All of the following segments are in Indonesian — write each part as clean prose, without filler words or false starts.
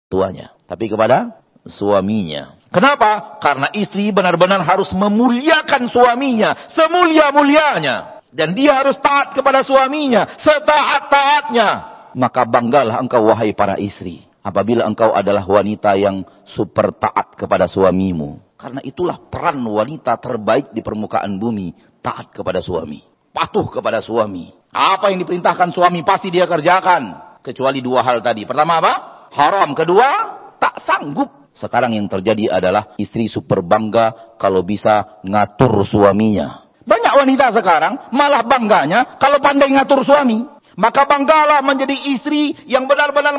tuanya, tapi kepada suaminya. Kenapa? Karena istri benar-benar harus memuliakan suaminya semulia-mulianya. Dan dia harus taat kepada suaminya setaat-taatnya. Maka banggalah engkau wahai para istri, apabila engkau adalah wanita yang super taat kepada suamimu. Karena itulah peran wanita terbaik di permukaan bumi. Taat kepada suami, patuh kepada suami. Apa yang diperintahkan suami pasti dia kerjakan. Kecuali dua hal tadi. Pertama apa? Haram. Kedua, tak sanggup. Sekarang yang terjadi adalah istri super bangga kalau bisa ngatur suaminya. Banyak wanita sekarang malah bangganya kalau pandai ngatur suami. Maka banggalah menjadi istri yang benar-benar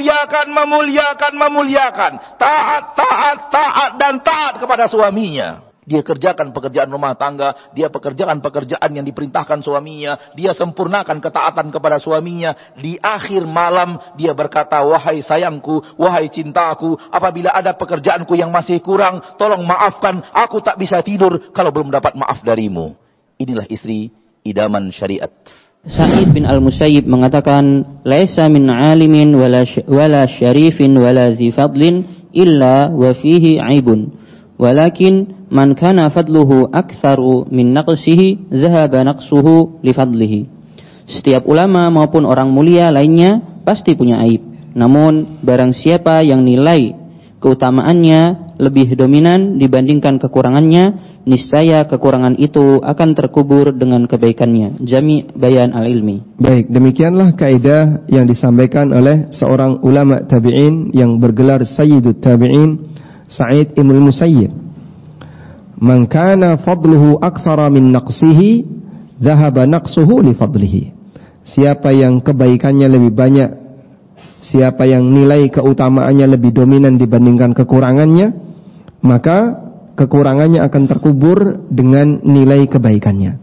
memuliakan. Taat dan taat kepada suaminya. Dia kerjakan pekerjaan rumah tangga, dia pekerjaan pekerjaan yang diperintahkan suaminya, dia sempurnakan ketaatan kepada suaminya. Di akhir malam dia berkata, wahai sayangku, wahai cintaku, apabila ada pekerjaanku yang masih kurang, tolong maafkan, aku tak bisa tidur kalau belum dapat maaf darimu. Inilah istri idaman syariat. Sa'id bin Al-Musayyib mengatakan, laisa min alimin wala syarifin wala zi fadlin illa wa fihi aibun. Walakin man kana fadluhu aktsaru min naqsihi zahaba naqsuhu li fadlihi. Setiap ulama maupun orang mulia lainnya pasti punya aib. Namun barang siapa yang nilai keutamaannya lebih dominan dibandingkan kekurangannya, niscaya kekurangan itu akan terkubur dengan kebaikannya. Jami' Bayan Al-Ilmi. Baik, demikianlah kaidah yang disampaikan oleh seorang ulama tabi'in yang bergelar Sayyidut Tabi'in, Sa'id ibn Musayyib. Man kana fadluhu aktsara min naqsihi, dhahaba naqsuhu li fadlihi. Siapa yang kebaikannya lebih banyak, siapa yang nilai keutamaannya lebih dominan dibandingkan kekurangannya, maka kekurangannya akan terkubur dengan nilai kebaikannya.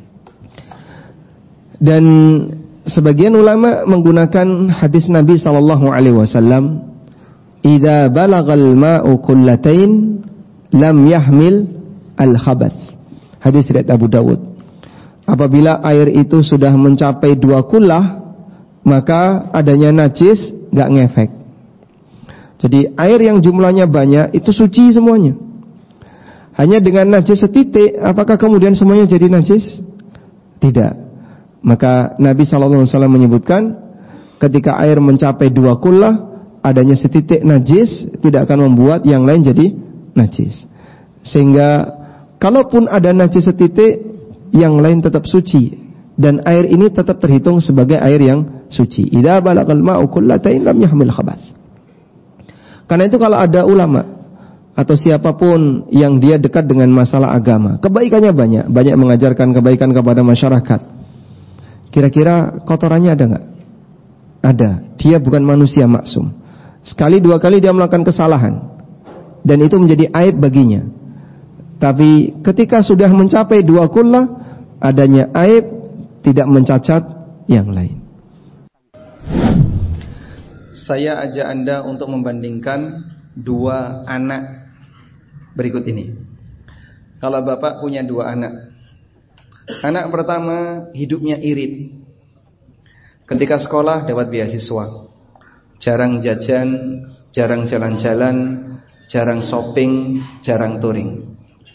Dan sebagian ulama menggunakan hadis Nabi sallallahu alaihi wasallam, idza balagal ma'u kullatain lam yahmil al-khabath. Hadis riwayat Abu Dawud. Apabila air itu sudah mencapai 2 kullah, maka adanya najis enggak ngefek. Jadi air yang jumlahnya banyak itu suci semuanya. Hanya dengan najis setitik, apakah kemudian semuanya jadi najis? Tidak. Maka Nabi sallallahu alaihi wasallam menyebutkan, ketika air mencapai 2 kullah, adanya setitik najis tidak akan membuat yang lain jadi najis. Sehingga kalaupun ada najis setitik, yang lain tetap suci, dan air ini tetap terhitung sebagai air yang suci. Idza balagal ma'u kullatain lam yahmil khabath. Karena itu kalau ada ulama atau siapapun yang dia dekat dengan masalah agama, kebaikannya banyak mengajarkan kebaikan kepada masyarakat, kira-kira kotorannya ada enggak? Ada. Dia bukan manusia maksum. Sekali 2 kali dia melakukan kesalahan, dan itu menjadi aib baginya. Tapi ketika sudah mencapai 2 kullah, adanya aib tidak mencacat yang lain. Saya ajak Anda untuk membandingkan 2 anak berikut ini. Kalau bapak punya 2 anak, anak pertama hidupnya irit. Ketika sekolah dapat beasiswa, jarang jajan, jarang jalan-jalan, jarang shopping, jarang touring.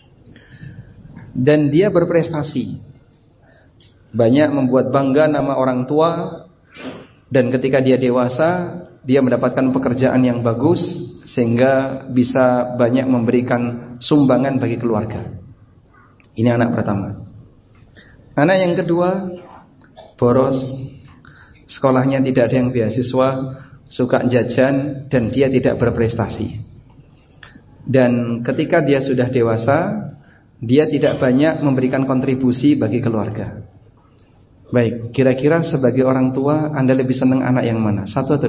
Dan dia berprestasi, banyak membuat bangga nama orang tua. Dan ketika dia dewasa, dia mendapatkan pekerjaan yang bagus, sehingga bisa banyak memberikan sumbangan bagi keluarga. Ini anak pertama. Anak yang kedua boros, sekolahnya tidak ada yang beasiswa, suka jajan, dan dia tidak berprestasi. Dan ketika dia sudah dewasa, dia tidak banyak memberikan kontribusi bagi keluarga. Baik, kira-kira sebagai orang tua Anda lebih senang anak yang mana? 1 atau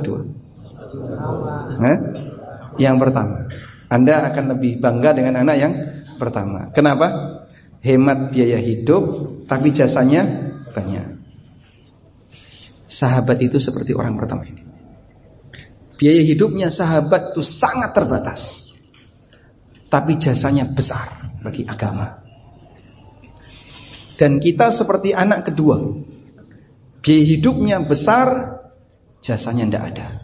2? Yang pertama. Anda akan lebih bangga dengan anak yang pertama. Kenapa? Hemat biaya hidup, tapi jasanya banyak. Sahabat itu seperti orang pertama ini. Biaya hidupnya sahabat itu sangat terbatas, tapi jasanya besar bagi agama. Dan kita seperti anak kedua, biaya hidupnya besar, jasanya tidak ada.